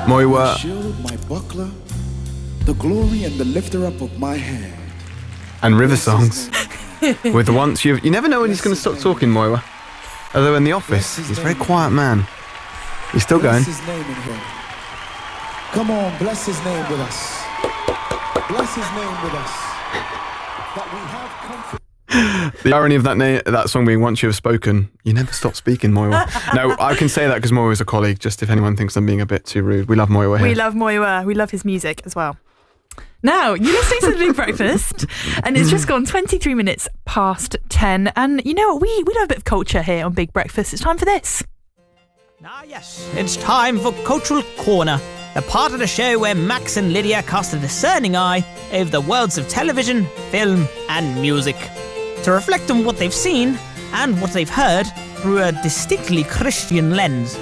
Moiwa. Shield, my buckler, the glory and the lifter up of my head. And River Songs. With the once you never know when he's going to stop talking, Moiwa. Although in the office, he's a very quiet man. He's still going. Bless his name in here. Come on, bless his name with us. Bless his name with us. That we have comfort. The irony of that song being Once You Have Spoken, you never stop speaking, Moiwa. No, I can say that because Moiwa's a colleague, just if anyone thinks I'm being a bit too rude. We love Moiwa here. We love Moiwa. We love his music as well. Now, you're listening to The Big Breakfast, and it's just gone 23 minutes past 10. And you know what? We love a bit of culture here on Big Breakfast. It's time for this. Ah, yes, it's time for Cultural Corner, the part of the show where Max and Lydia cast a discerning eye over the worlds of television, film, and music, to reflect on what they've seen and what they've heard through a distinctly Christian lens.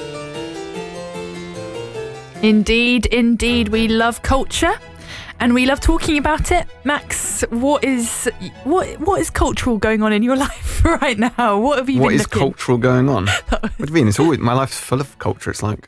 Indeed, we love culture. And we love talking about it. Max, what is cultural going on in your life right now? What have you been looking? What is cultural going on? What do you mean? It's always, my life's full of culture. It's like...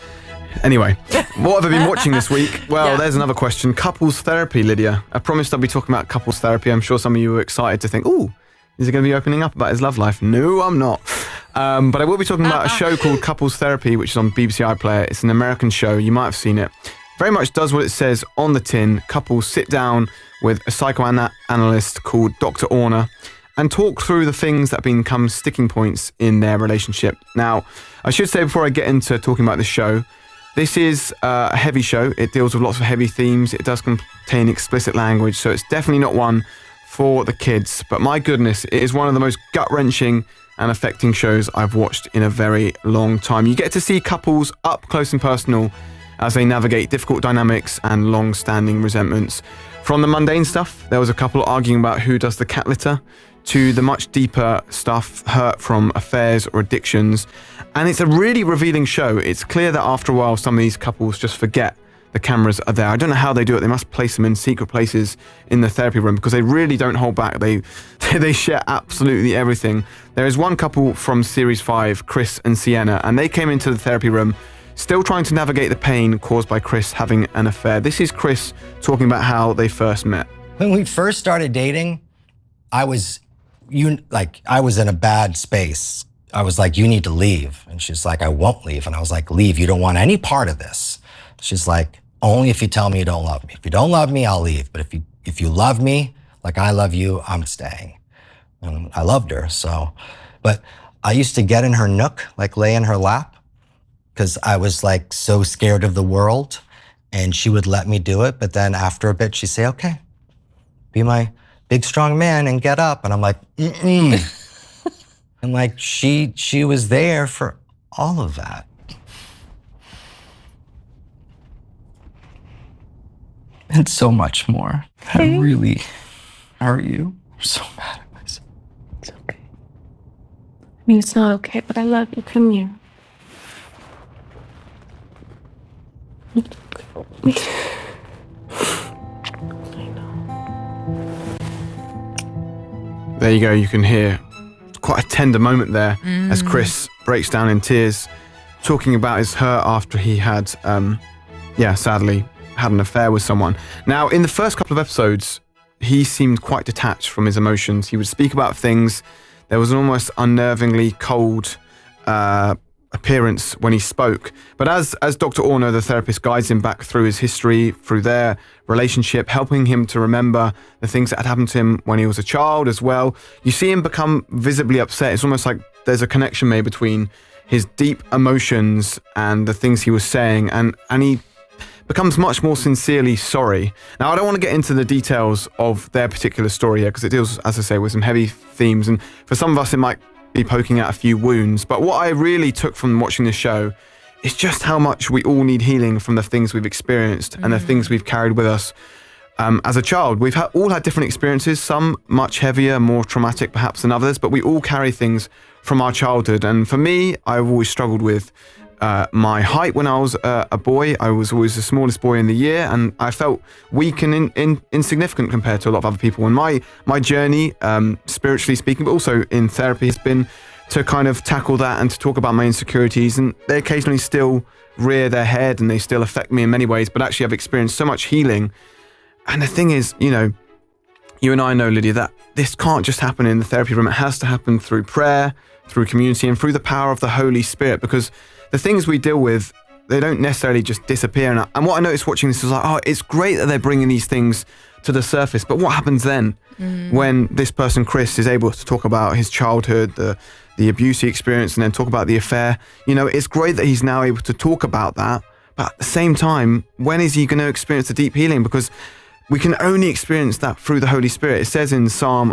Anyway, what have I been watching this week? Well, There's another question. Couples therapy, Lydia. I promised I'd be talking about couples therapy. I'm sure some of you were excited to think, ooh, is he going to be opening up about his love life? No, I'm not. But I will be talking about a show called Couples Therapy, which is on BBC iPlayer. It's an American show. You might have seen it. Very much does what it says on the tin. Couples sit down with a psychoanalyst called Dr. Orner and talk through the things that have become sticking points in their relationship. Now, I should say before I get into talking about this show, this is a heavy show. It deals with lots of heavy themes. It does contain explicit language, so it's definitely not one for the kids. But my goodness, it is one of the most gut-wrenching and affecting shows I've watched in a very long time. You get to see couples up close and personal as they navigate difficult dynamics and long-standing resentments. From the mundane stuff, there was a couple arguing about who does the cat litter, to the much deeper stuff, hurt from affairs or addictions. And it's a really revealing show. It's clear that after a while, some of these couples just forget the cameras are there. I don't know how they do it. They must place them in secret places in the therapy room because they really don't hold back. They share absolutely everything. There is one couple from Series 5, Chris and Sienna, and they came into the therapy room still trying to navigate the pain caused by Chris having an affair. This is Chris talking about how they first met. When we first started dating, I was in a bad space. I was like, you need to leave. And she's like, I won't leave. And I was like, leave. You don't want any part of this. She's like, only if you tell me you don't love me. If you don't love me, I'll leave. But if you love me like I love you, I'm staying. And I loved her, so. But I used to get in her nook, like lay in her lap, because I was like so scared of the world, and she would let me do it. But then after a bit, she'd say, okay, be my big, strong man and get up. And I'm like, and like, she was there for all of that. And so much more. I really, how are you? I'm so mad at myself. It's okay. I mean, it's not okay, but I love you. Come here. I know. There you go. You can hear quite a tender moment there as Chris breaks down in tears, talking about his hurt after he had, sadly, had an affair with someone. Now, in the first couple of episodes, he seemed quite detached from his emotions. He would speak about things. There was an almost unnervingly cold appearance when he spoke. But as Dr. Orner, the therapist, guides him back through his history, through their relationship, helping him to remember the things that had happened to him when he was a child as well, you see him become visibly upset. It's almost like there's a connection made between his deep emotions and the things he was saying, and he becomes much more sincerely sorry. Now, I don't want to get into the details of their particular story here because it deals, as I say, with some heavy themes, and for some of us it might be poking at a few wounds. But what I really took from watching this show is just how much we all need healing from the things we've experienced and the things we've carried with us as a child. We've all had different experiences, some much heavier, more traumatic perhaps than others, but we all carry things from our childhood. And for me, I've always struggled with my height when I was a boy. I was always the smallest boy in the year, and I felt weak and insignificant compared to a lot of other people. And my journey, spiritually speaking, but also in therapy, has been to kind of tackle that and to talk about my insecurities. And they occasionally still rear their head and they still affect me in many ways, but actually I've experienced so much healing. And the thing is, you know, you and I know, Lydia, that this can't just happen in the therapy room. It has to happen through prayer, through community, and through the power of the Holy Spirit, because the things we deal with, they don't necessarily just disappear. And what I noticed watching this was like, oh, it's great that they're bringing these things to the surface, but what happens then when this person, Chris, is able to talk about his childhood, the abuse he experienced, and then talk about the affair? You know, it's great that he's now able to talk about that, but at the same time, when is he going to experience the deep healing? Because we can only experience that through the Holy Spirit. It says in Psalm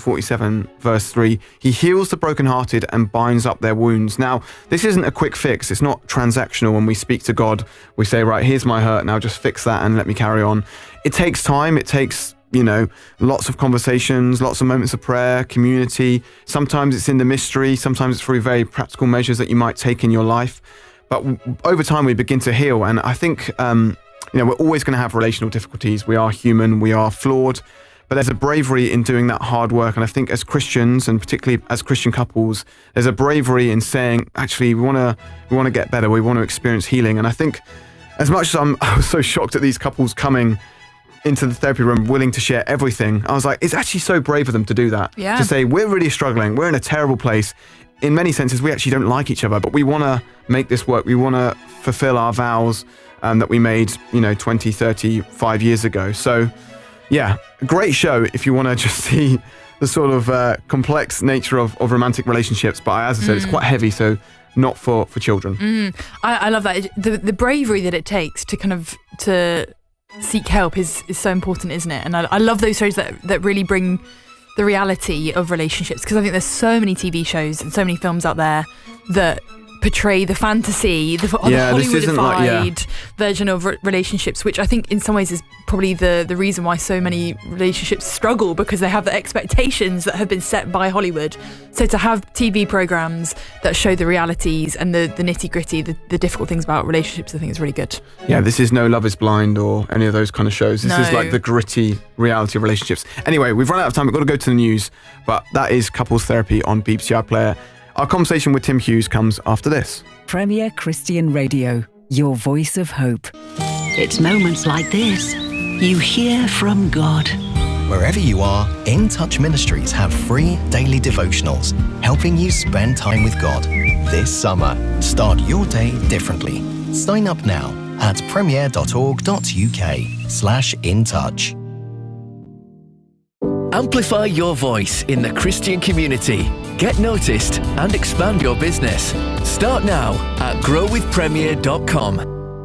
147 verse 3, he heals the brokenhearted and binds up their wounds. Now, this isn't a quick fix. It's not transactional. When we speak to God, we say, right, here's my hurt, now just fix that and let me carry on. It takes time. It takes, you know, lots of conversations, lots of moments of prayer, community. Sometimes it's in the mystery. Sometimes it's through very practical measures that you might take in your life. But over time, we begin to heal. And I think, you know, we're always going to have relational difficulties. We are human, we are flawed, but there's a bravery in doing that hard work. And I think as Christians, and particularly as Christian couples, there's a bravery in saying, actually, we want to get better. We want to experience healing. And I think as much as I was so shocked at these couples coming into the therapy room willing to share everything, I was like, it's actually so brave of them to do that. Yeah. To say, we're really struggling. We're in a terrible place. In many senses, we actually don't like each other, but we want to make this work. We want to fulfill our vows that we made, you know, 20, 35 years ago. So, yeah, a great show if you want to just see the sort of complex nature of romantic relationships. But as I said, it's quite heavy, so not for children. I love that. The bravery that it takes to kind of to seek help is so important, isn't it? And I love those shows that really bring the reality of relationships, because I think there's so many TV shows and so many films out there that portray the fantasy, the Hollywoodified version of relationships, which I think in some ways is probably the reason why so many relationships struggle, because they have the expectations that have been set by Hollywood. So to have TV programs that show the realities and the nitty gritty, the difficult things about relationships, I think is really good. Yeah, this is no Love is Blind or any of those kind of shows. This is like the gritty reality of relationships. Anyway, we've run out of time. We've got to go to the news, but that is Couples Therapy on BBC iPlayer. Our conversation with Tim Hughes comes after this. Premier Christian Radio, your voice of hope. It's moments like this you hear from God. Wherever you are, In Touch Ministries have free daily devotionals helping you spend time with God. This summer, start your day differently. Sign up now at premier.org.uk/intouch. Amplify your voice in the Christian community. Get noticed and expand your business. Start now at growwithpremier.com.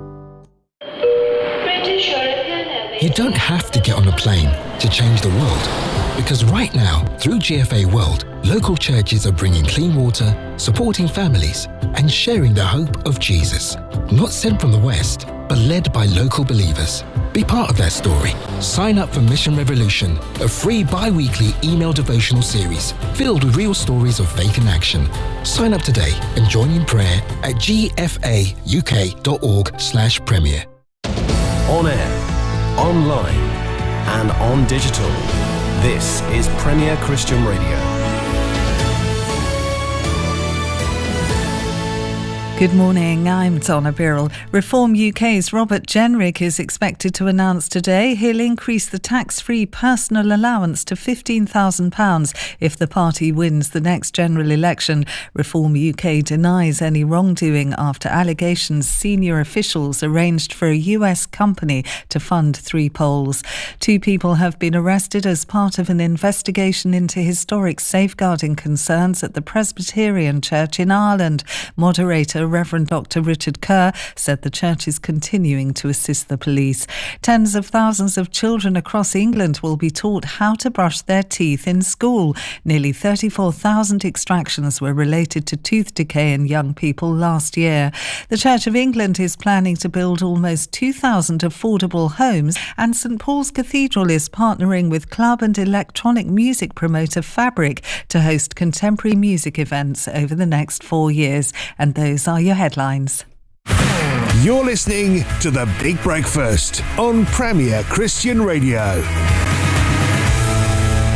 You don't have to get on a plane to change the world, because right now, through GFA World, local churches are bringing clean water, supporting families, and sharing the hope of Jesus. Not sent from the West, but led by local believers. Be part of that story. Sign up for Mission Revolution, a free bi-weekly email devotional series filled with real stories of faith in action. Sign up today and join in prayer at gfauk.org/premier. On air, online, and on digital. This is Premier Christian Radio. Good morning, I'm Donna Birrell. Reform UK's Robert Jenrick is expected to announce today he'll increase the tax-free personal allowance to £15,000 if the party wins the next general election. Reform UK denies any wrongdoing after allegations senior officials arranged for a US company to fund 3 polls. 2 people have been arrested as part of an investigation into historic safeguarding concerns at the Presbyterian Church in Ireland. Moderator Reverend Dr. Richard Kerr said the church is continuing to assist the police. Tens of thousands of children across England will be taught how to brush their teeth in school. Nearly 34,000 extractions were related to tooth decay in young people last year. The Church of England is planning to build almost 2,000 affordable homes, and St Paul's Cathedral is partnering with club and electronic music promoter Fabric to host contemporary music events over the next 4 years. And those are your headlines. You're listening to The Big Breakfast on Premier Christian Radio.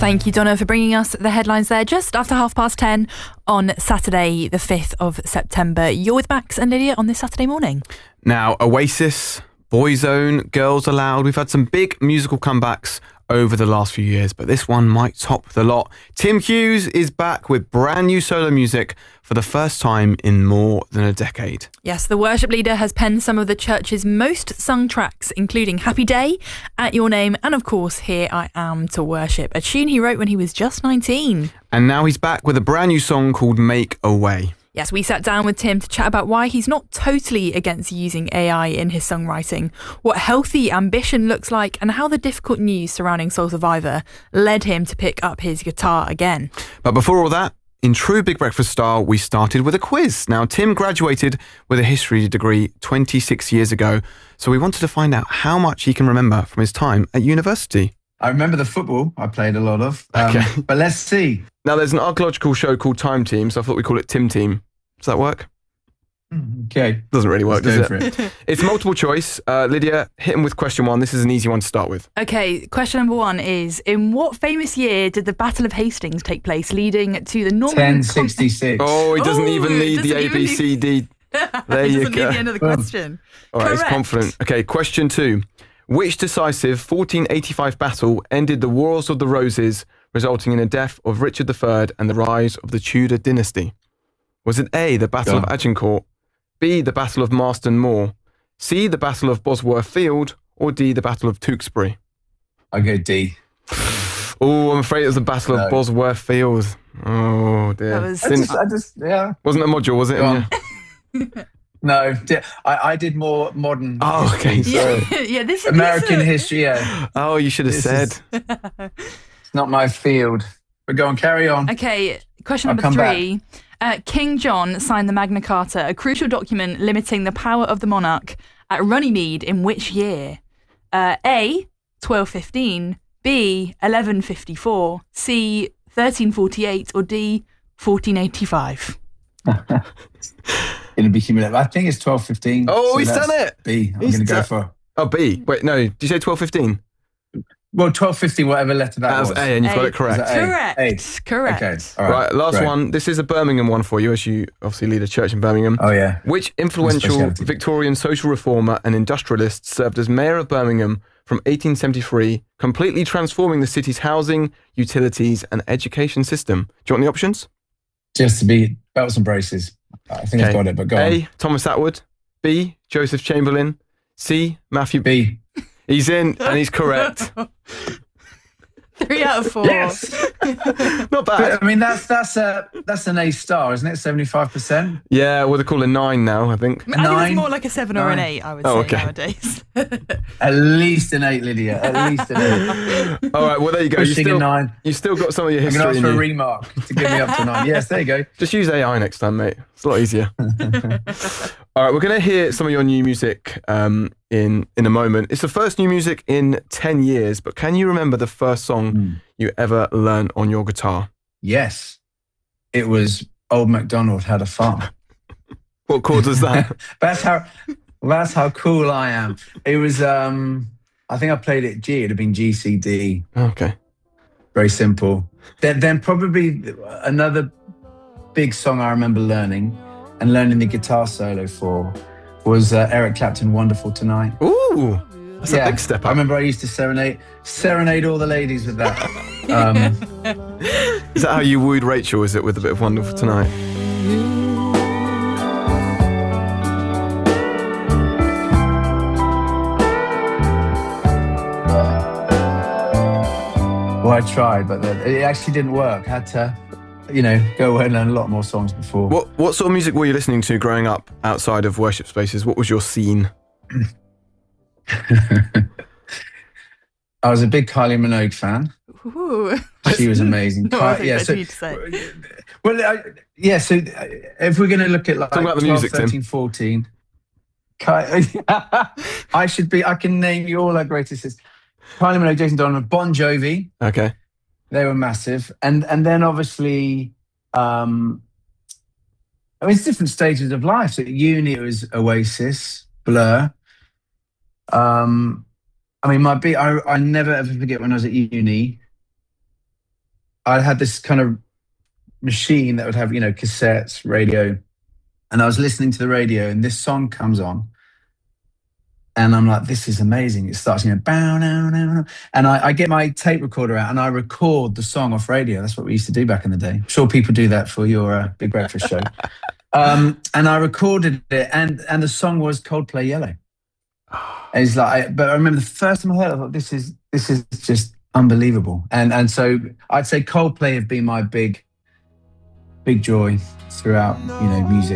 Thank you, Donna, for bringing us the headlines there just after 10:30 on Saturday, the 5th of September. You're with Max and Lydia on this Saturday morning. Now, Oasis, Boyzone, Girls Aloud. We've had some big musical comebacks over the last few years, but this one might top the lot. Tim Hughes is back with brand new solo music for the first time in more than a decade. Yes, the worship leader has penned some of the church's most sung tracks, including Happy Day, At Your Name, and of course, Here I Am to Worship, a tune he wrote when he was just 19. And now he's back with a brand new song called Make a Way. Yes, we sat down with Tim to chat about why he's not totally against using AI in his songwriting, what healthy ambition looks like, and how the difficult news surrounding Soul Survivor led him to pick up his guitar again. But before all that, in true Big Breakfast style, we started with a quiz. Now, Tim graduated with a history degree 26 years ago, so we wanted to find out how much he can remember from his time at university. I remember the football I played a lot of, but let's see. Now, there's an archaeological show called Time Team, so I thought we'd call it Tim Team. Does that work? Okay. Doesn't really work, does Let's go it? for it. It's multiple choice. Lydia, hit him with question one. This is an easy one to start with. Okay, question number one is, in what famous year did the Battle of Hastings take place, leading to the Norman... 1066. Oh, he doesn't even need the doesn't A, B, C, D. There you doesn't go. need the end of the question. All right, he's Correct. confident. Okay, question two. Which decisive 1485 battle ended the Wars of the Roses, resulting in the death of Richard III and the rise of the Tudor dynasty? Was it A, the Battle of Agincourt, B, the Battle of Marston Moor, C, the Battle of Bosworth Field, or D, the Battle of Tewkesbury? I go D. Oh, I'm afraid it was the Battle of Bosworth Field. Oh, dear. I just, yeah. Wasn't a module, was it? Yeah. No, I did more modern. Oh, okay. history, Yeah, this is American history. Yeah, Oh, you should have said. it's not my field. But go on, carry on. Okay, question I'll number come three. King John signed the Magna Carta, a crucial document limiting the power of the monarch, at Runnymede in which year? A, 1215, B, 1154, C, 1348, or D, 1485? Going to be humiliated. I think it's 1215. Oh, he's done it. B. I'm going to go for. Oh, B. Wait, no. Did you say 1215? Well, 1250, whatever letter that was. That was A, and you've got it correct. Correct. Correct. Okay. All Right, last great. one. This is a Birmingham one for you, as you obviously lead a church in Birmingham. Oh, yeah. Which influential speciality. Victorian social reformer and industrialist served as mayor of Birmingham from 1873, completely transforming the city's housing, utilities, and education system? Do you want the options? Just to be belts and braces. I think I've got it, but go A, on. Thomas Atwood. B, Joseph Chamberlain. C, Matthew... B. He's in, and he's correct. 3 out of 4. Yes. Not bad. But, I mean, that's an A star, isn't it? 75%. Yeah, well, they're calling 9 now, I think. I think Nine. it's more like a 7 or an 8, I would say, okay. nowadays. At least an 8, Lydia. At least an 8. All right, well, there you go. Pushing a 9. You still got some of your I'm history going to ask in for a you. remark to get me up to 9. Yes, there you go. Just use AI next time, mate. It's a lot easier. All right, we're going to hear some of your new music in a moment. It's the first new music in 10 years, but can you remember the first song you ever learned on your guitar? Yes. It was Old MacDonald Had a Farm. What chord was that? That's how cool I am. It was, I think I played it G. It'd have been G, C, D. Okay. Very simple. Then probably another big song I remember learning and learning the guitar solo for was Eric Clapton, Wonderful Tonight. Ooh, that's a big step up. I remember I used to serenade all the ladies with that. Is that how you wooed Rachel, is it, with a bit of Wonderful Tonight? Well, I tried, but it actually didn't work. I had to, go away and learn a lot more songs before. What sort of music were you listening to growing up outside of worship spaces? What was your scene? I was a big Kylie Minogue fan. Ooh. She was amazing. No, I think you'd say. Well, so if we're going to look at like Talk about the 12, music, 13, Tim. 14, I can name you all our greatest hits. Kylie Minogue, Jason Donovan, Bon Jovi. Okay. They were massive. And then obviously, it's different stages of life. So at uni, it was Oasis, Blur. I never ever forget when I was at uni, I had this kind of machine that would have, cassettes, radio, and I was listening to the radio, and this song comes on, and I'm like, this is amazing. It starts, bow, now, now, and I get my tape recorder out and I record the song off radio. That's what we used to do back in the day. I'm sure people do that for your Big Breakfast show. And I recorded it, and the song was Coldplay Yellow. And it's like, but I remember the first time I heard it, I thought, this is just unbelievable. And so I'd say Coldplay have been my big joy throughout, music.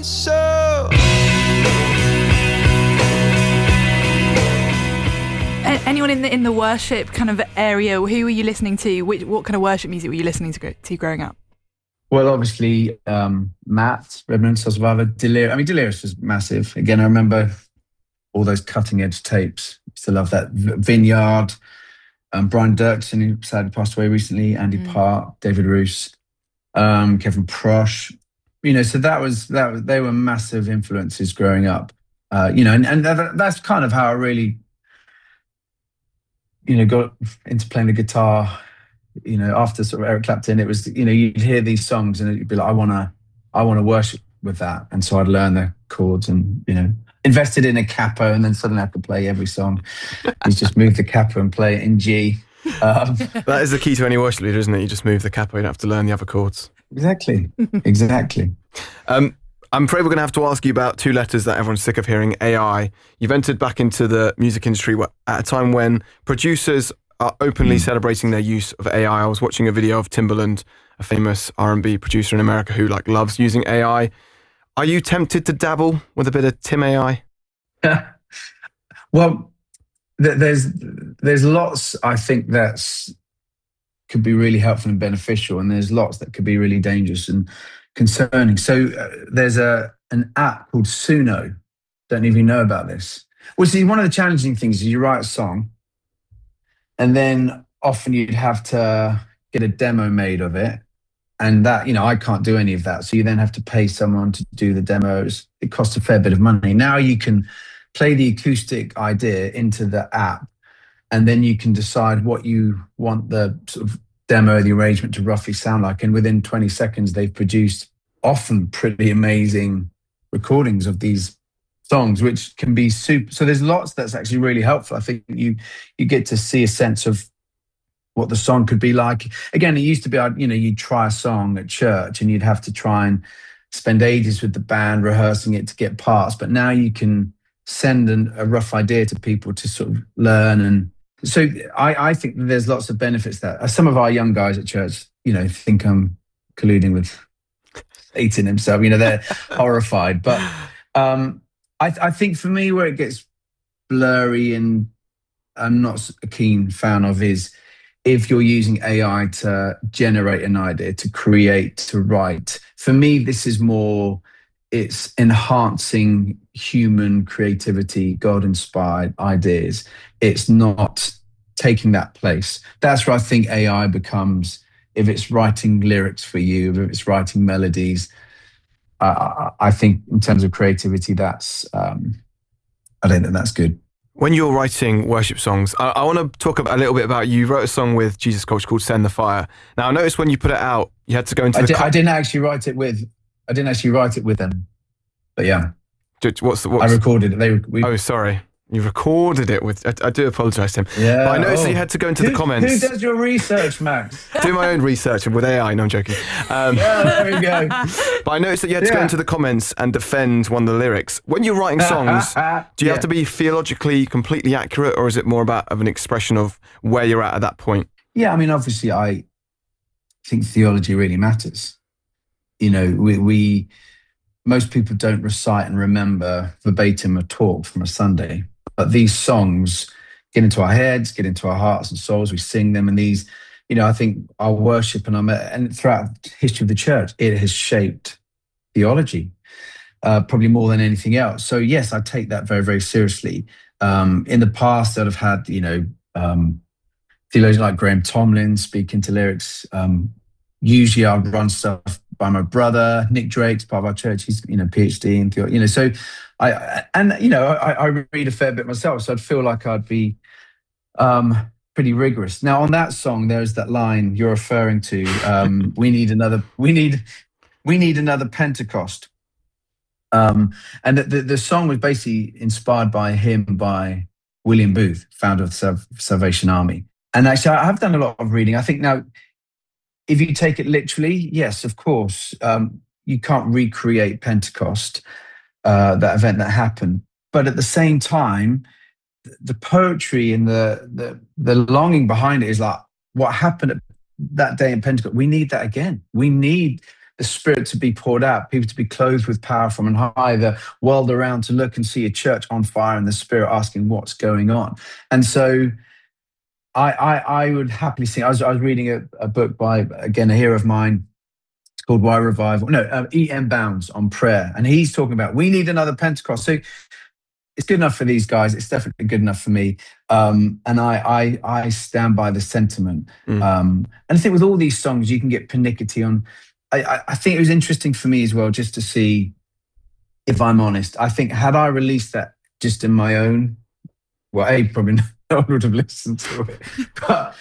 Anyone in the worship kind of area, who were you listening to? What kind of worship music were you listening to growing up? Well, obviously, Matt, Redmond, Soul Survivor, Delirious. I mean, Delirious was massive. Again, I remember all those cutting-edge tapes. Used to love that. Vineyard, Brian Dirksen, who sadly passed away recently, Andy Park, David Roos, Kevin Prosh. So they were massive influences growing up. And that's kind of how I really, got into playing the guitar. After sort of Eric Clapton, it was, you'd hear these songs and it'd be like, I want to worship with that. And so I'd learn the chords and, invested in a capo, and then suddenly I could play every song. You just move the capo and play it in G. That is the key to any worship leader, isn't it? You just move the capo, you don't have to learn the other chords. Exactly. I'm afraid we're going to have to ask you about two letters that everyone's sick of hearing, AI. You've entered back into the music industry at a time when producers are openly celebrating their use of AI. I was watching a video of Timbaland, a famous R&B producer in America who loves using AI. Are you tempted to dabble with a bit of Tim AI? Well, there's lots I think that's could be really helpful and beneficial, and there's lots that could be really dangerous and concerning. So there's an app called Suno. Don't even know about this. Well, see, one of the challenging things is you write a song, and then often you'd have to get a demo made of it. And that, I can't do any of that. So you then have to pay someone to do the demos. It costs a fair bit of money. Now you can play the acoustic idea into the app, and then you can decide what you want the sort of demo, the arrangement to roughly sound like. And within 20 seconds, they've produced often pretty amazing recordings of these songs, which can be super. So there's lots that's actually really helpful. I think you get to see a sense of what the song could be like. Again, it used to be, you'd try a song at church and you'd have to try and spend ages with the band rehearsing it to get parts. But now you can send a rough idea to people to sort of learn. And so I think there's lots of benefits there. Some of our young guys at church, think I'm colluding with Satan himself. They're horrified. But I think for me, where it gets blurry and I'm not a keen fan of is if you're using AI to generate an idea, to create, to write. For me, this is more, it's enhancing human creativity, God-inspired ideas. It's not taking that place. That's where I think AI becomes, if it's writing lyrics for you, if it's writing melodies, I think in terms of creativity, that's, I don't think that's good. When you're writing worship songs, I want to talk a little bit about, you wrote a song with Jesus Culture called Send the Fire. Now, I noticed when you put it out, you had to go into I didn't actually write it with them, but yeah. What's I recorded it. Oh, sorry. You recorded it with... I do apologise, Tim. Yeah. But I noticed that you had to go into the comments. Who does your research, Max? Do my own research with AI. No, I'm joking. Yeah, there we go. But I noticed that you had to go into the comments and defend one of the lyrics. When you're writing songs, do you have to be theologically completely accurate, or is it more about an expression of where you're at that point? Yeah, I mean, obviously, I think theology really matters. Most people don't recite and remember verbatim a talk from a Sunday. But these songs get into our heads, get into our hearts and souls. We sing them, and these, I think our worship and throughout the history of the church, it has shaped theology, probably more than anything else. So yes, I take that very, very seriously. In the past, I'd have had, theologians like Graham Tomlin speak into lyrics. Usually, I'd run stuff by my brother Nick Drake's part of our church. He's PhD in theology. So I read a fair bit myself, so I'd feel like I'd be pretty rigorous. Now, on that song, there's that line you're referring to. We need another Pentecost. And the song was basically inspired by a hymn by William Booth, founder of the Salvation Army. And actually, I've done a lot of reading. I think now, if you take it literally, yes, of course, you can't recreate Pentecost, that event that happened. But at the same time, the poetry and the longing behind it is like what happened at that day in Pentecost. We need that again. We need the Spirit to be poured out, people to be clothed with power from on high, the world around to look and see a church on fire and the Spirit asking what's going on. And so I would happily sing. I was reading a book by, again, a hero of mine. It's called Why Revival? No, E.M. Bounds on prayer. And he's talking about, we need another Pentecost. So it's good enough for these guys. It's definitely good enough for me. And I stand by the sentiment. And I think with all these songs, you can get pernickety on. I think it was interesting for me as well, just to see, if I'm honest, I think had I released that just in my own, well, probably no one would have listened to it. But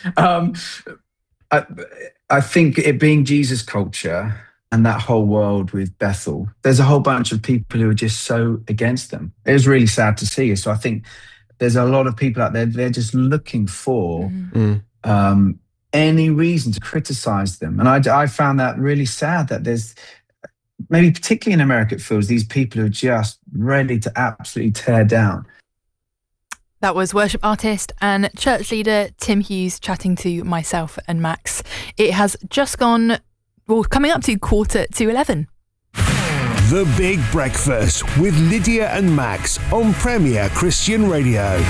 I think it being Jesus culture and that whole world with Bethel, there's a whole bunch of people who are just so against them. It was really sad to see. So I think there's a lot of people out there, they're just looking for any reason to criticize them. And I found that really sad, that there's, maybe particularly in America, it feels these people who are just ready to absolutely tear down. That was worship artist and church leader Tim Hughes chatting to myself and Max. It has just gone, well, coming up to 11:15. The Big Breakfast with Lydia and Max on Premier Christian Radio.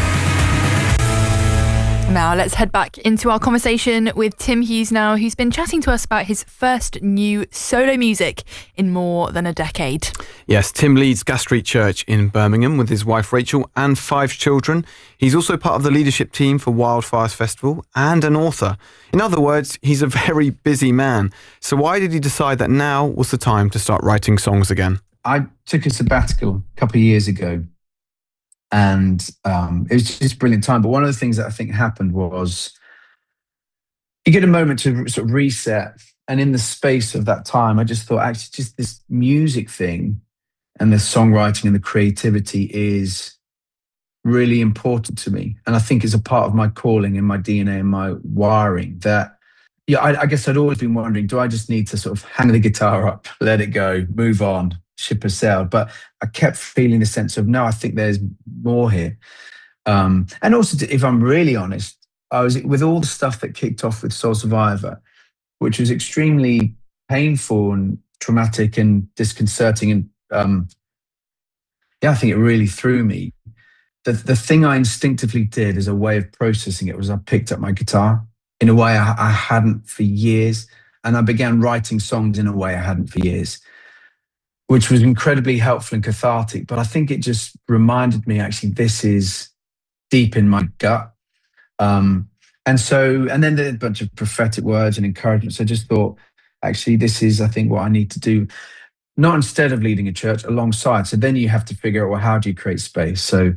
Now let's head back into our conversation with Tim Hughes now, who's been chatting to us about his first new solo music in more than a decade. Yes, Tim leads Gas Street Church in Birmingham with his wife Rachel and 5 children. He's also part of the leadership team for Wildfires Festival and an author. In other words, he's a very busy man. So why did he decide that now was the time to start writing songs again? I took a sabbatical a couple of years ago. And it was just a brilliant time. But one of the things that I think happened was you get a moment to sort of reset. And in the space of that time, I just thought, actually, just this music thing and the songwriting and the creativity is really important to me. And I think it's a part of my calling and my DNA and my wiring that, yeah, I guess I'd always been wondering, do I just need to sort of hang the guitar up, let it go, move on, ship has sailed? But I kept feeling the sense of, no, I think there's more here. And also, if I'm really honest, I was with all the stuff that kicked off with Soul Survivor, which was extremely painful and traumatic and disconcerting. And I think it really threw me. The thing I instinctively did as a way of processing it was I picked up my guitar in a way I hadn't for years. And I began writing songs in a way I hadn't for years, which was incredibly helpful and cathartic. But I think it just reminded me, actually, this is deep in my gut. And then a bunch of prophetic words and encouragement. So I just thought, actually, this is, I think, what I need to do. Not instead of leading a church, alongside. So then you have to figure out, well, how do you create space? So,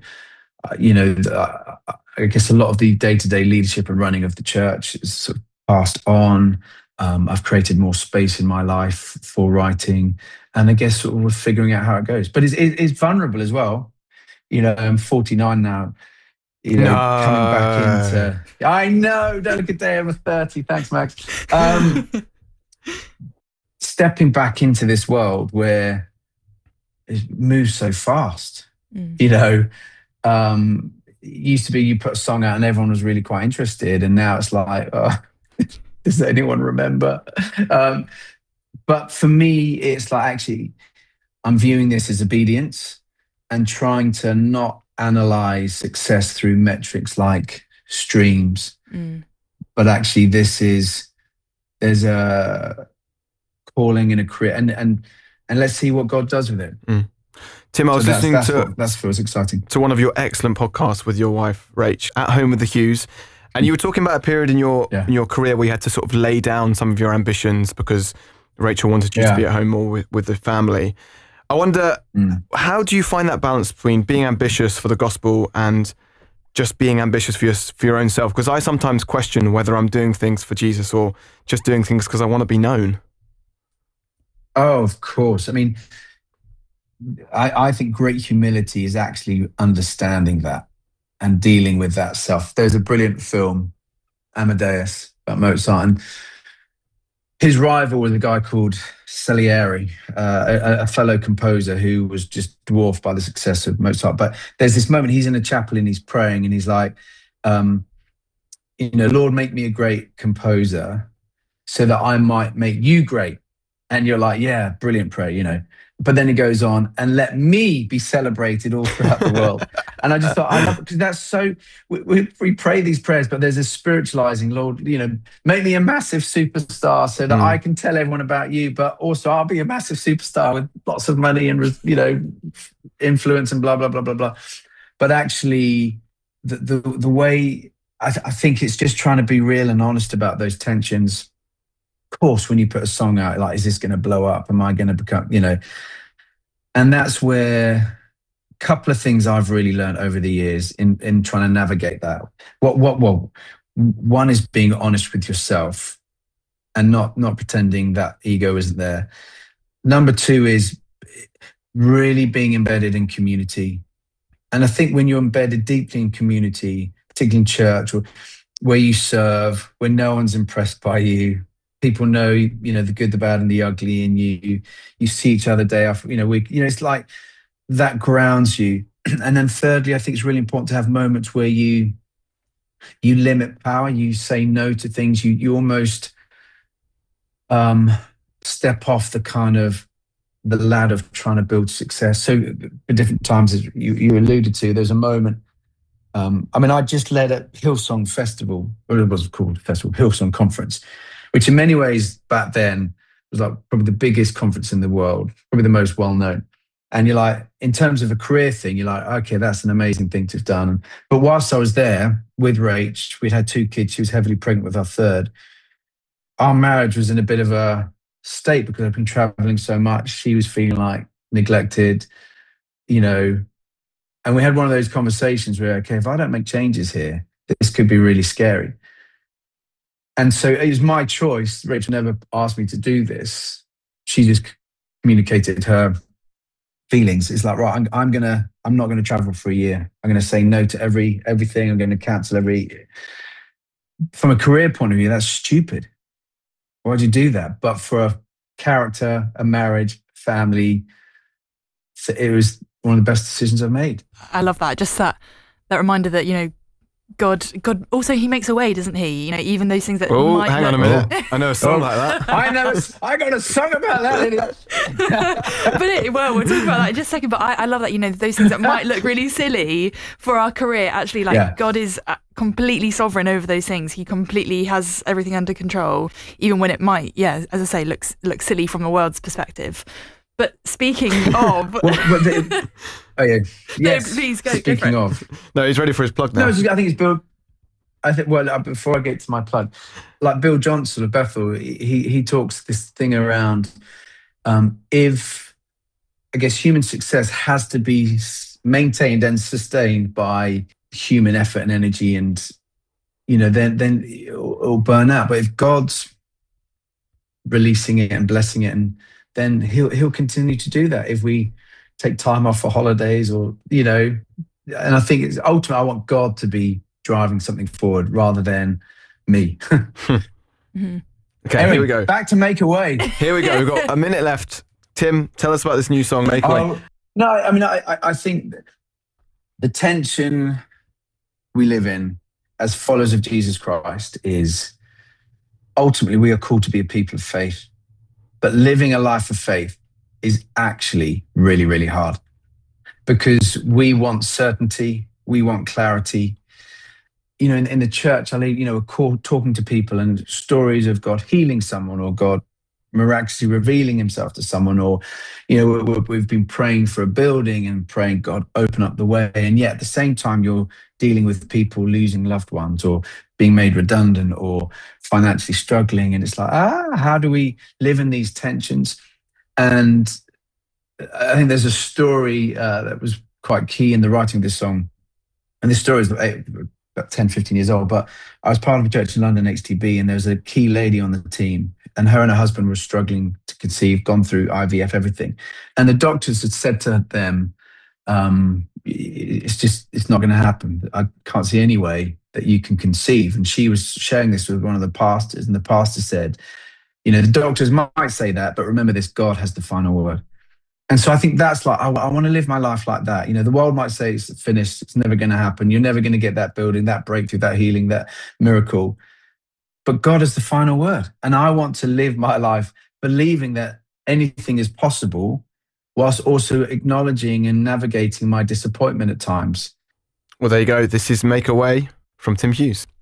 I guess a lot of the day-to-day leadership and running of the church is sort of passed on. I've created more space in my life for writing, and I guess sort of figuring out how it goes. But it's vulnerable as well. I'm 49 now. Coming back into. I know. Don't look at day over 30. Thanks, Max. Stepping back into this world where it moves so fast. It used to be you put a song out and everyone was really quite interested, and now it's like, does anyone remember? But for me, it's like, actually, I'm viewing this as obedience and trying to not analyze success through metrics like streams, but actually there's a calling and a career, and let's see what God does with it. Tim, I was listening that feels exciting. To one of your excellent podcasts with your wife, Rach, At Home with the Hughes. And you were talking about a period in your career where you had to sort of lay down some of your ambitions because Rachel wanted you to be at home more with the family. I wonder, how do you find that balance between being ambitious for the gospel and just being ambitious for your own self? Because I sometimes question whether I'm doing things for Jesus or just doing things because I want to be known. Oh, of course. I mean, I think great humility is actually understanding that and dealing with that self. There's a brilliant film, Amadeus, about Mozart, and his rival was a guy called Salieri, a fellow composer who was just dwarfed by the success of Mozart. But there's this moment, he's in a chapel and he's praying and he's like, Lord, make me a great composer so that I might make you great. And you're like, yeah, brilliant prayer, But then it goes on, and let me be celebrated all throughout the world. And I just thought, I love it, because that's so, we pray these prayers, but there's a spiritualizing, Lord, make me a massive superstar so that I can tell everyone about you, but also I'll be a massive superstar with lots of money and, influence and blah, blah, blah, blah, blah. But actually, the way, I think it's just trying to be real and honest about those tensions. Of course, when you put a song out, like, is this going to blow up? Am I going to become, And that's where a couple of things I've really learned over the years in trying to navigate that. One is being honest with yourself and not pretending that ego isn't there. Number two is really being embedded in community. And I think when you're embedded deeply in community, particularly in church or where you serve, where no one's impressed by you, people know, the good, the bad, and the ugly, and you see each other day after, week. It's like that grounds you. And then thirdly, I think it's really important to have moments where you limit power, you say no to things, you almost step off the ladder of trying to build success. So at different times, as you alluded to, there's a moment. I just led a Hillsong Festival, or it was called Festival, Hillsong Conference, which in many ways back then was like probably the biggest conference in the world, probably the most well-known. And you're like, in terms of a career thing, you're like, okay, that's an amazing thing to have done. But whilst I was there with Rach, we'd had 2 kids. She was heavily pregnant with our third. Our marriage was in a bit of a state because I've been traveling so much. She was feeling like neglected, and we had one of those conversations where, okay, if I don't make changes here, this could be really scary. And so it was my choice. Rachel never asked me to do this. She just communicated her feelings. It's like, right, I'm not gonna travel for a year. I'm gonna say no to everything. I'm gonna cancel From a career point of view, that's stupid. Why'd you do that? But for a character, a marriage, family, it was one of the best decisions I've made. I love that. Just that reminder that, God also, he makes a way, doesn't he? Even those things that might hang on a minute. I know a song like that. I got a song about that. We'll talk about that in just a second. But I love that, those things that might look really silly for our career, actually, God is completely sovereign over those things. He completely has everything under control, even when it might, as I say, look silly from the world's perspective. But speaking of... yes. No, please go. Speaking go of... No, he's ready for his plug now. No, I think it's Bill... before I get to my plug, like Bill Johnson of Bethel, he talks this thing around if, I guess, human success has to be maintained and sustained by human effort and energy, and, then it'll burn out. But if God's releasing it and blessing it, and then he'll continue to do that if we take time off for holidays or, and I think it's ultimately, I want God to be driving something forward rather than me. Mm-hmm. Okay, anyway, here we go. Back to Make a Way. Here we go. We've got a minute left. Tim, tell us about this new song, Make a Way. No, I think the tension we live in as followers of Jesus Christ is ultimately we are called to be a people of faith. But living a life of faith is actually really, really hard because we want certainty, we want clarity. In the church, we're talking to people and stories of God healing someone or God miraculously revealing himself to someone, or, we've been praying for a building and praying, God, open up the way. And yet at the same time, you're dealing with people losing loved ones or being made redundant or financially struggling. And it's like, how do we live in these tensions? And I think there's a story that was quite key in the writing of this song. And this story is about 10, 15 years old, but I was part of a church in London, XTB, and there was a key lady on the team, and her husband were struggling to conceive, gone through IVF, everything. And the doctors had said to them, it's not going to happen. I can't see any way that you can conceive. And she was sharing this with one of the pastors, and the pastor said, the doctors might say that, but remember this, God has the final word. And so I think that's like, I want to live my life like that. The world might say it's finished, it's never going to happen. You're never going to get that building, that breakthrough, that healing, that miracle. But God has the final word. And I want to live my life believing that anything is possible, whilst also acknowledging and navigating my disappointment at times. Well, there you go. This is Make a Way from Tim Hughes.